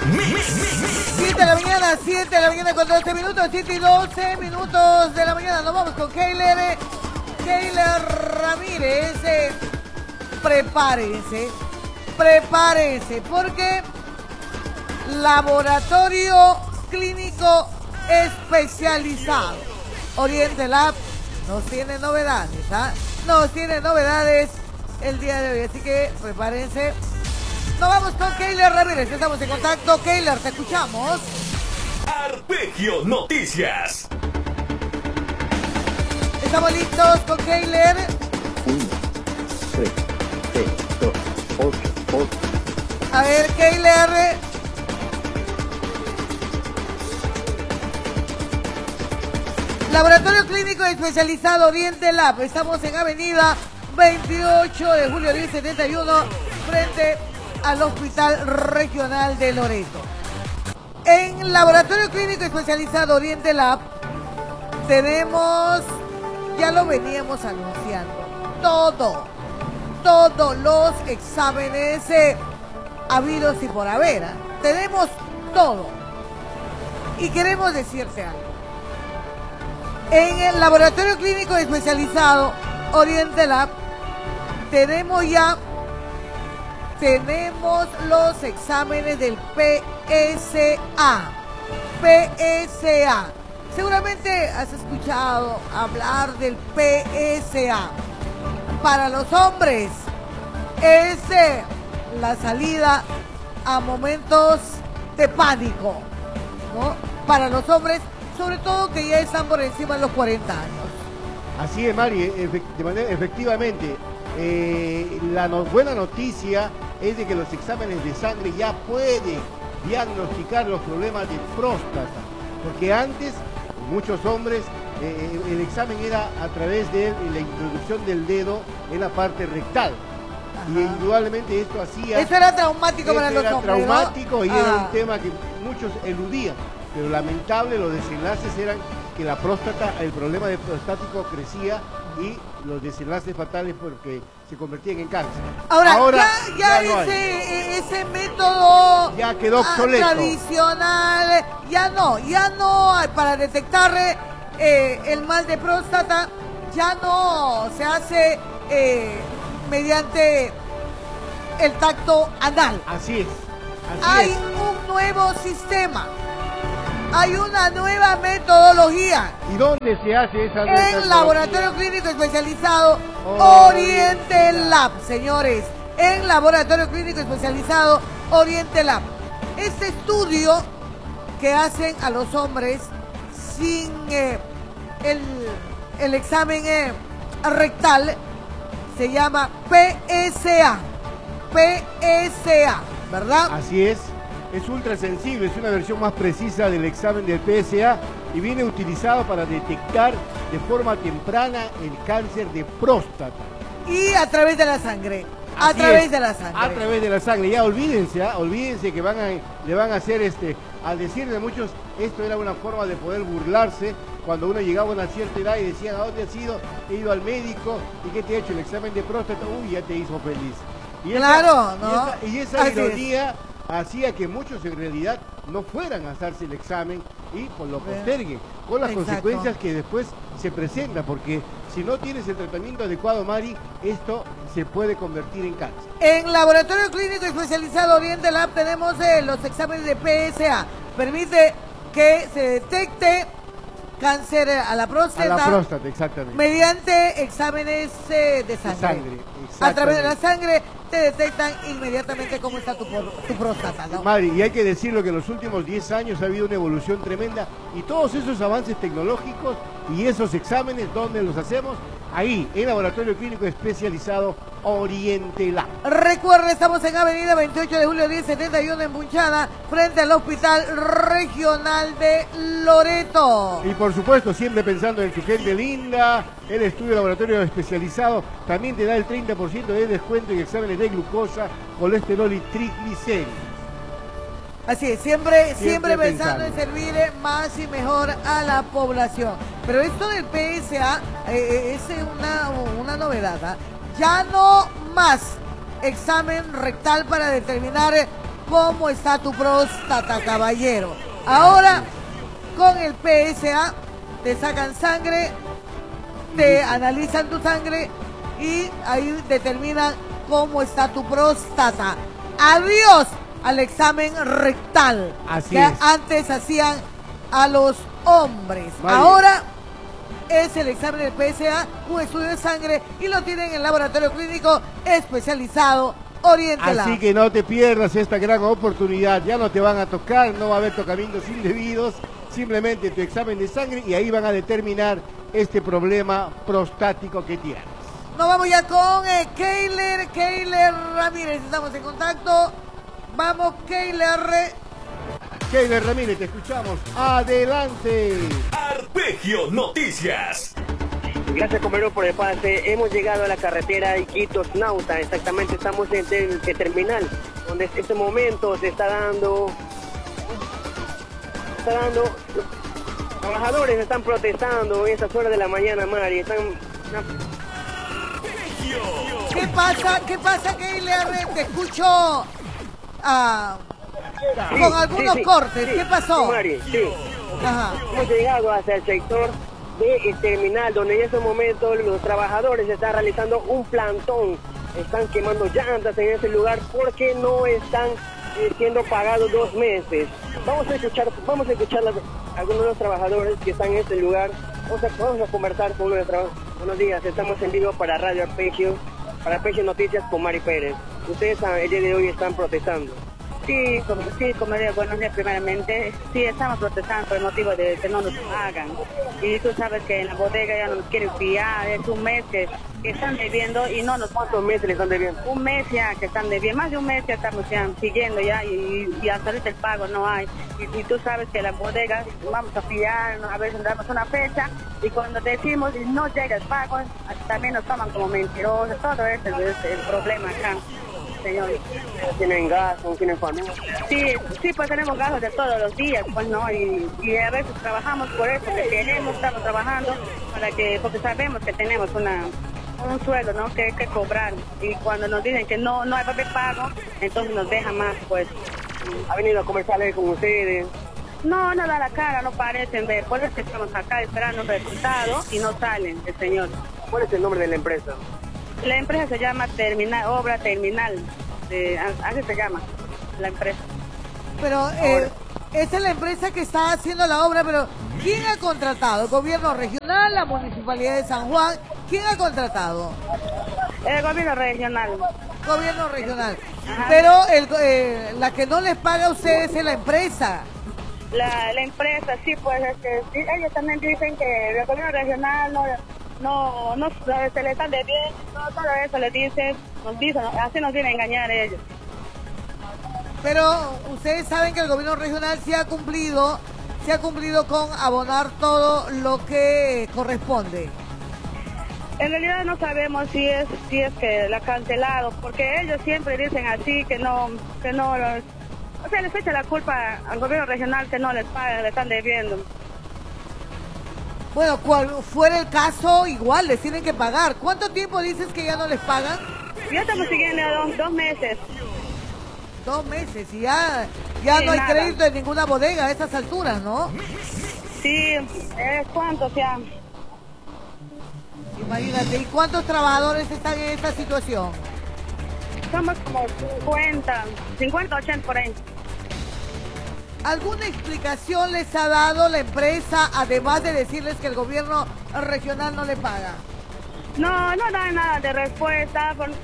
7 de la mañana, 7 de la mañana con 12 minutos, 7 y 12 minutos de la mañana. Nos vamos con Keiler Ramírez. Prepárense, porque Laboratorio Clínico Especializado Oriente Lab nos tiene novedades, nos tiene novedades el día de hoy, así que prepárense. Nos vamos con Keiler Ramírez, estamos en contacto. Keiler, te escuchamos. Arpegio Noticias. Estamos listos con Keiler. 1, 3, 2, 8. A ver, Keiler. Laboratorio Clínico Especializado Oriente Lab. Estamos en avenida 28 de julio 1071, frente al Hospital Regional de Loreto. En Laboratorio Clínico Especializado Oriente Lab tenemos, ya lo veníamos anunciando, todos los exámenes habidos y por haber. Tenemos todo. Y queremos decirte algo. En el Laboratorio Clínico Especializado Oriente Lab tenemos los exámenes del PSA. Seguramente has escuchado hablar del PSA. Para los hombres es la salida a momentos de pánico, ¿no? Para los hombres, sobre todo que ya están por encima de los 40 años. Así es, Mari, efectivamente. La buena noticia es de que los exámenes de sangre ya pueden diagnosticar los problemas de próstata, porque antes muchos hombres el examen era a través de la introducción del dedo en la parte rectal. Ajá. Y indudablemente esto hacía... Eso era traumático para los hombres, era traumático, ¿no? Y era un tema que muchos eludían, pero lamentable los desenlaces eran que la próstata, el problema de prostático crecía y los desenlaces fatales porque se convertían en cáncer. Ahora ya no ese método ya quedó obsoleto, tradicional, ya no para detectar el mal de próstata, ya no se hace mediante el tacto anal. Así es. Hay un nuevo sistema. Hay una nueva metodología. ¿Y dónde se hace esa metodología? En Laboratorio Clínico Especializado Oriente Lab, señores. En Laboratorio Clínico Especializado Oriente Lab. Este estudio que hacen a los hombres sin el examen rectal se llama PSA. PSA, ¿verdad? Así es. Es ultra sensible, es una versión más precisa del examen del PSA y viene utilizado para detectar de forma temprana el cáncer de próstata. Y a través de la sangre. A través de la sangre. Ya olvídense que le van a hacer al decir de muchos, esto era una forma de poder burlarse cuando uno llegaba a una cierta edad y decían, ¿a dónde has ido? He ido al médico, ¿y qué te ha hecho? El examen de próstata, ya te hizo feliz. Y esa ironía hacía que muchos en realidad no fueran a hacerse el examen y pues lo posterguen, con las consecuencias que después se presentan, porque si no tienes el tratamiento adecuado, Mari, esto se puede convertir en cáncer. En Laboratorio Clínico Especializado Oriente Lab tenemos los exámenes de PSA. Permite que se detecte cáncer a la próstata. A la próstata, exactamente. Mediante exámenes de sangre. A través de la sangre te detectan inmediatamente cómo está tu próstata, ¿no? Mari, y hay que decirlo que en los últimos 10 años ha habido una evolución tremenda y todos esos avances tecnológicos y esos exámenes, ¿dónde los hacemos? Ahí, en Laboratorio Clínico Especializado Oriente Lab. Recuerda, estamos en avenida 28 de julio 1071 en Bunchana, frente al Hospital Regional de Loreto. Y por supuesto, siempre pensando en tu gente linda, el estudio Laboratorio Especializado también te da el 30% de descuento en exámenes de glucosa, colesterol y triglicéridos. Así es, siempre pensando en servir más y mejor a la población. Pero esto del PSA es una novedad, ¿eh? Ya no más examen rectal para determinar cómo está tu próstata, caballero. Ahora, con el PSA, te sacan sangre, te analizan tu sangre y ahí determinan cómo está tu próstata. Adiós al examen rectal Así que es. antes hacían a los hombres. Vale. Ahora es el examen del PSA, un estudio de sangre, y lo tienen en el laboratorio clínico especializado Oriental. Así que no te pierdas esta gran oportunidad. Ya no te van a tocar, no va a haber tocamientos indebidos. Simplemente tu examen de sangre y ahí van a determinar este problema prostático que tienes. Nos vamos ya con Keiler Ramírez. Estamos en contacto. Vamos, Keiler. Keiler Ramírez, te escuchamos. Adelante. Arpegio Noticias. Gracias, compañero, por el pase. Hemos llegado a la carretera Iquitos-Nauta. Exactamente, estamos en el terminal, donde en este momento se está dando... Los trabajadores están protestando en estas horas de la mañana, Mari. ¿Qué pasa, Keiler? Te escucho con algunos cortes. ¿Qué pasó? Sí, Mari, sí. Ajá. Hemos llegado hasta el sector del terminal, donde en estos momentos los trabajadores están realizando un plantón. Están quemando llantas en ese lugar porque no están siendo pagados 2 meses. Vamos a escuchar algunos de los trabajadores que están en este lugar. Vamos a conversar con uno de los trabajadores. Buenos días, estamos en vivo para Radio Arpegio, para Arpegio Noticias con Mari Pérez. Ustedes el día de hoy están protestando. Sí, como digo, buenos días primeramente. Sí, estamos protestando por el motivo de que no nos pagan. Y tú sabes que en la bodega ya no nos quieren fiar. Es un mes que están debiendo y no nos... ¿Cuántos meses le están debiendo? Un mes ya que están debiendo, más de un mes ya estamos ya siguiendo ya y hasta ahorita el pago no hay. Y tú sabes que las bodegas vamos a fiar, a veces damos una fecha y cuando decimos y no llega el pago, también nos toman como mentirosos. Todo eso es el problema acá. Señor. ¿Tienen gas? ¿No tienen familia? Sí, pues tenemos gastos de todos los días, pues no, y a veces trabajamos por eso, que estamos trabajando porque sabemos que tenemos un sueldo, ¿no? que cobrar, y cuando nos dicen que no hay papel pago, entonces nos deja más, pues. ¿Ha venido a conversar con ustedes? No da la cara, no parecen ver, por eso es que estamos acá esperando un resultado y no salen, el señor. ¿Cuál es el nombre de la empresa? La empresa se llama Obra Terminal, así se llama la empresa. Pero esa es la empresa que está haciendo la obra, pero ¿quién ha contratado? ¿El gobierno regional, la municipalidad de San Juan? ¿Quién ha contratado? El gobierno regional. Gobierno regional. Ajá. Pero la que no les paga a ustedes es la empresa. La empresa, sí, pues ellos también dicen que el gobierno regional no se le están debiendo, todo eso les dicen, así nos vienen a engañar ellos. Pero ustedes saben que el gobierno regional se ha cumplido con abonar todo lo que corresponde. En realidad no sabemos si es que la ha cancelado, porque ellos siempre dicen así que no, o sea, les echa la culpa al gobierno regional que no les pagan, le están debiendo. Bueno, cual fuera el caso, igual les tienen que pagar. ¿Cuánto tiempo dices que ya no les pagan? Ya estamos siguiendo 2 meses. 2 meses y ya Sí, no hay nada. crédito en ninguna bodega a estas alturas, ¿no? Sí, ¿cuántos ya? Imagínate, ¿y cuántos trabajadores están en esta situación? Somos como 50, 80 por ahí. ¿Alguna explicación les ha dado la empresa, además de decirles que el gobierno regional no le paga? No dan nada de respuesta. Voy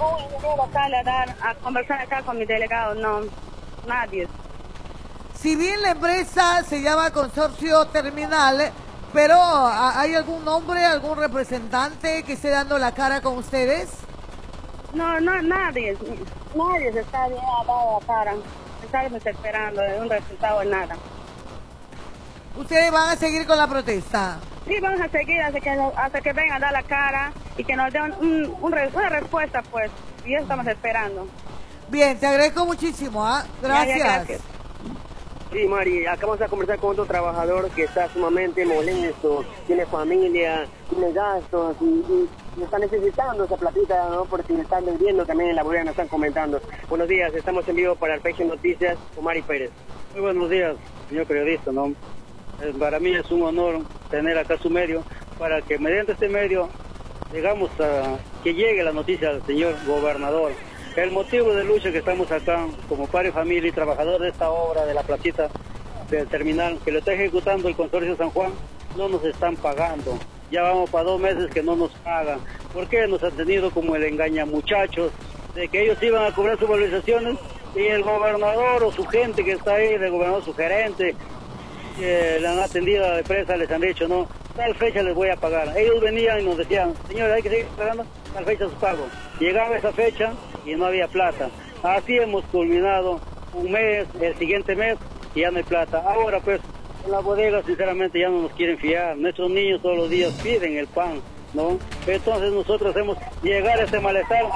a conversar acá con mi delegado, no, nadie. Si bien la empresa se llama Consorcio Terminal, pero ¿hay algún nombre, algún representante que esté dando la cara con ustedes? No, nadie se está bien a dar la cara. Estamos esperando un resultado de nada. ¿Ustedes van a seguir con la protesta? Sí, vamos a seguir hasta que vengan a dar la cara y que nos den una respuesta, pues. Y eso estamos esperando. Bien, te agradezco muchísimo, ¿ah? Gracias. Gracias. Sí, Mari, acabamos de conversar con otro trabajador que está sumamente molesto, tiene familia, tiene gastos y y están necesitando esa platita, ¿no? Porque están vendiendo también en la bodega, nos están comentando. Buenos días, estamos en vivo para Arpegio Noticias con Mari Pérez. Muy buenos días, señor periodista, ¿no? Para mí es un honor tener acá su medio, para que mediante este medio llegamos a que llegue la noticia al señor gobernador. El motivo de lucha que estamos acá, como padre, familia y trabajador de esta obra de la placita del terminal, que lo está ejecutando el Consorcio San Juan, no nos están pagando. Ya vamos para 2 meses que no nos pagan. ¿Por qué? Nos han tenido como el engaña muchachos, de que ellos iban a cobrar sus valorizaciones y el gobernador o su gente que está ahí, el gobernador, su gerente, que le han atendido a la empresa, les han dicho, no, tal fecha les voy a pagar. Ellos venían y nos decían, señores, hay que seguir pagando, tal fecha su pago. Llegaba esa fecha y no había plata. Así hemos culminado un mes, el siguiente mes, y ya no hay plata. Ahora pues, en la bodega sinceramente ya no nos quieren fiar. Nuestros niños todos los días piden el pan, ¿no? Entonces nosotros hacemos llegar ese malestar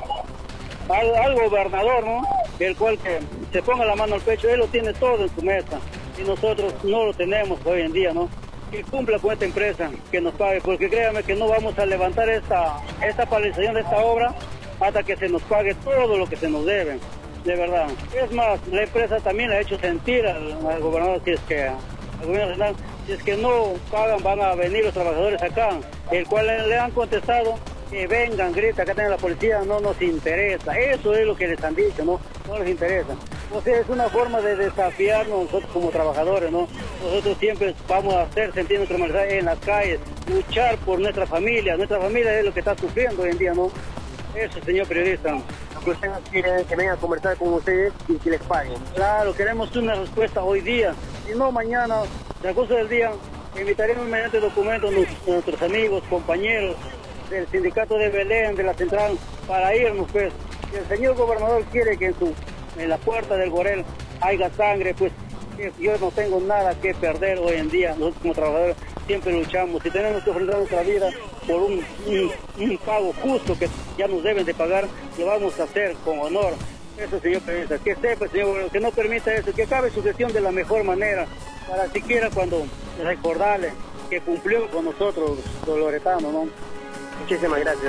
al gobernador, ¿no? El cual que se ponga la mano al pecho, él lo tiene todo en su mesa. Y nosotros no lo tenemos hoy en día, ¿no? Que cumpla con esta empresa, que nos pague, porque créame que no vamos a levantar esta paralización de esta obra hasta que se nos pague todo lo que se nos debe, de verdad. Es más, la empresa también le ha hecho sentir al gobernador, si es que al gobierno nacional, si es que no pagan, van a venir los trabajadores acá, el cual le han contestado que vengan, grita, acá tiene la policía, no nos interesa. Eso es lo que les han dicho, ¿no? No les interesa. O sea, es una forma de desafiarnos nosotros como trabajadores, ¿no? Nosotros siempre vamos a hacer sentir nuestra malestar en las calles, luchar por nuestra familia. Nuestra familia es lo que está sufriendo hoy en día, ¿no? Eso, señor periodista. Lo que ustedes quieren que vengan a conversar con ustedes y que les paguen. Claro, queremos una respuesta hoy día, y no mañana, en el curso del día. Invitaremos mediante documentos a nuestros amigos, compañeros del sindicato de Belén, de la central, para irnos, pues. Si el señor gobernador quiere que en la puerta del Gorel haya sangre, pues yo no tengo nada que perder hoy en día. Nosotros como trabajadores siempre luchamos. Si tenemos que ofrecer nuestra vida por un pago justo que ya nos deben de pagar, lo vamos a hacer con honor. Eso, señor periodista, que sepa, señor gobernador, que no permita eso, que acabe su gestión de la mejor manera, para siquiera cuando recordarle que cumplió con nosotros los loretanos, ¿no? Muchísimas gracias.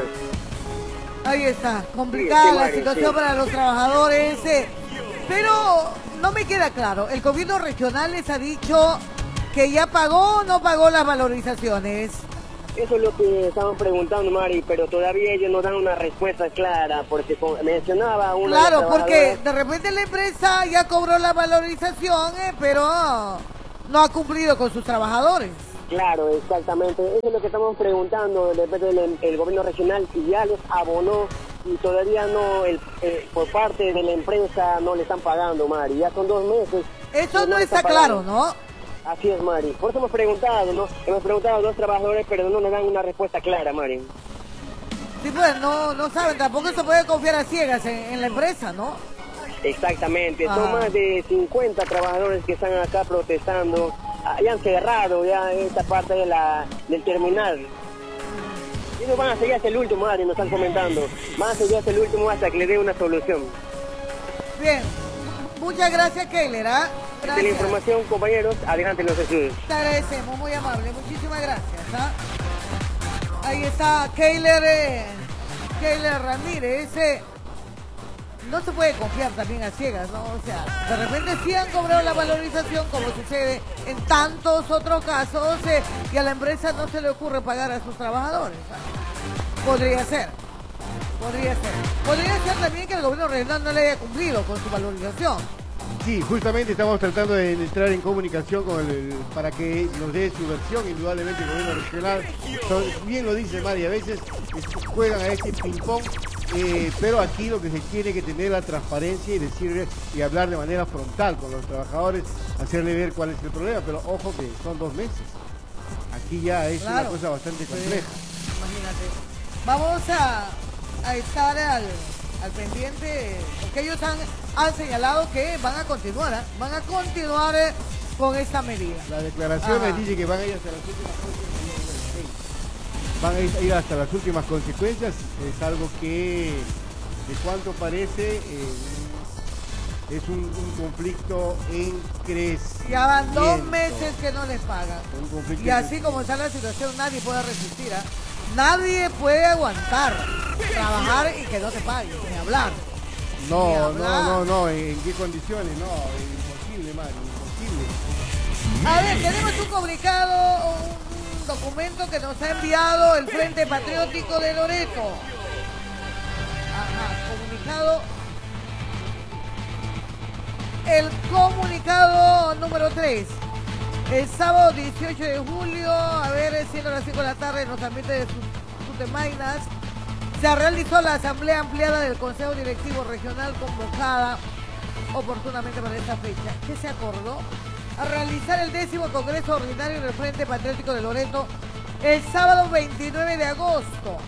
Ahí está, complicada la situación para los trabajadores, pero no me queda claro, el gobierno regional les ha dicho que ya pagó o no pagó las valorizaciones. Eso es lo que estaban preguntando, Mari, pero todavía ellos no dan una respuesta clara, porque mencionaba una... Claro, porque de repente la empresa ya cobró la valorización, pero no ha cumplido con sus trabajadores. Claro, exactamente. Eso es lo que estamos preguntando el gobierno regional, si ya les abonó y todavía no, por parte de la empresa no le están pagando, Mari. Ya son 2 meses. Eso no está claro, ¿no? Así es, Mari. Por eso hemos preguntado, ¿no? Hemos preguntado a 2 trabajadores, pero no nos dan una respuesta clara, Mari. Sí, pues no saben, tampoco se puede confiar a ciegas en la empresa, ¿no? Exactamente. Son más de 50 trabajadores que están acá protestando. Ya han cerrado ya esta parte del terminal. Ellos van a seguir hasta el último, Mari, nos están comentando. Van a seguir hasta el último hasta que le dé una solución. Bien. Muchas gracias, Keiler, ¿ah? De la información, compañeros, adelante en los estudios. Te agradecemos, muy amable, muchísimas gracias. ¿Ah? Ahí está Keiler Ramírez. No se puede confiar también a ciegas, ¿no? O sea, de repente sí han cobrado la valorización, como sucede en tantos otros casos, y a la empresa no se le ocurre pagar a sus trabajadores. ¿Ah? Podría ser. Podría ser también que el gobierno regional no le haya cumplido con su valorización. Sí, justamente estamos tratando de entrar en comunicación con para que nos dé su versión, indudablemente el gobierno regional. Bien lo dice Mari, a veces juegan a este ping-pong, pero aquí lo que se tiene que tener la transparencia y decirle y hablar de manera frontal con los trabajadores, hacerle ver cuál es el problema, pero ojo que son 2 meses. Aquí ya es una cosa bastante compleja. Imagínate. Vamos a estar al pendiente, porque ellos han señalado que van a continuar con esta medida. La declaración les dice que van a ir hasta las últimas consecuencias. Van a ir hasta las últimas consecuencias. Es algo que, de cuanto parece, es un conflicto en crecimiento. Ya van 2 meses que no les pagan. Y así como está la situación, nadie puede resistir. Nadie puede aguantar trabajar y que no te paguen, ni hablar. No, ¿en qué condiciones? No, imposible, Mari, imposible. A ver, tenemos un comunicado, un documento que nos ha enviado el Frente Patriótico de Loreto. Ajá, comunicado. El comunicado número 3. El sábado 18 de julio, a ver, siendo las 5 de la tarde, en los ambientes de Sutemainas, se realizó la asamblea ampliada del Consejo Directivo Regional convocada oportunamente para esta fecha. ¿Qué se acordó? A realizar el 10º Congreso Ordinario del Frente Patriótico de Loreto el sábado 29 de agosto.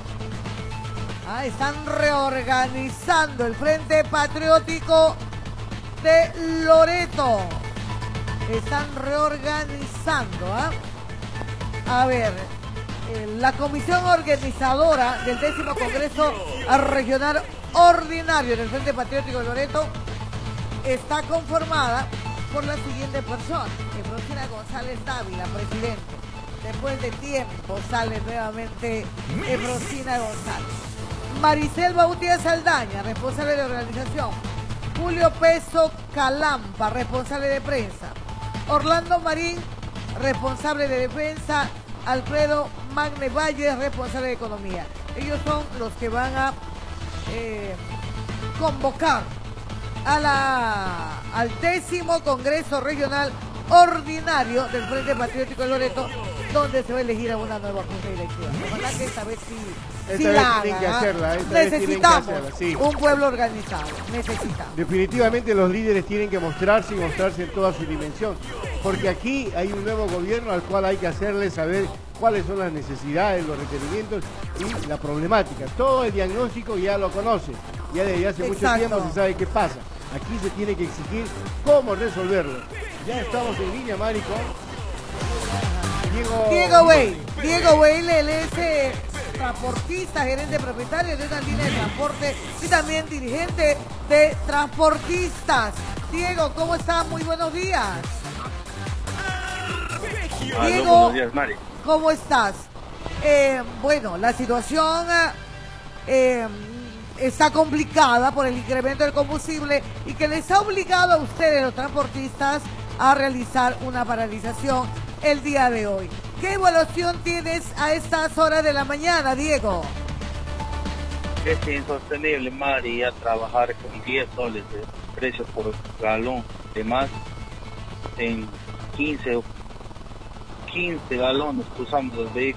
Están reorganizando el Frente Patriótico de Loreto. Están reorganizando. A ver, la comisión organizadora del 10º Congreso Regional Ordinario del Frente Patriótico de Loreto está conformada por las siguientes personas. Efrosina González Dávila, presidente. Después de tiempo sale nuevamente Efrosina González. Maricel Bautía Saldaña, responsable de organización. Julio Peso Calampa, responsable de prensa. Orlando Marín, responsable de defensa. Alfredo Magne Valle, responsable de economía. Ellos son los que van a convocar al 10º Congreso Regional Ordinario del Frente Patriótico de Loreto, donde se va a elegir a una nueva junta directiva. Ojalá que esta vez sí la hagan. Necesitamos un pueblo organizado. Necesitamos. Definitivamente los líderes tienen que mostrarse y mostrarse en toda su dimensión, porque aquí hay un nuevo gobierno al cual hay que hacerle saber cuáles son las necesidades, los requerimientos y la problemática. Todo el diagnóstico ya lo conoce, ya desde hace mucho tiempo se sabe qué pasa. Aquí se tiene que exigir cómo resolverlo. Ya estamos en línea, Marico. Diego Weil, él es transportista, gerente propietario de una línea de transporte y también dirigente de transportistas. Diego, ¿cómo estás? Muy buenos días. Diego, buenos días, Mari. ¿Cómo estás? Bueno, la situación está complicada por el incremento del combustible y que les ha obligado a ustedes, los transportistas, a realizar una paralización el día de hoy. ¿Qué evaluación tienes a estas horas de la mañana, Diego? Es insostenible, Mari, a trabajar con 10 soles de precio por galón de más en 15 galones que usamos los vehículos.